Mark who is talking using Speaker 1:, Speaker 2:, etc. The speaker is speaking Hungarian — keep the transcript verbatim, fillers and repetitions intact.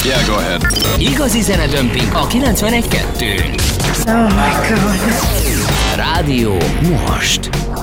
Speaker 1: Yeah, go ahead.
Speaker 2: Igazi zenedömping a kilencvenegy kettőn.
Speaker 3: Oh my God.
Speaker 2: Rádió most.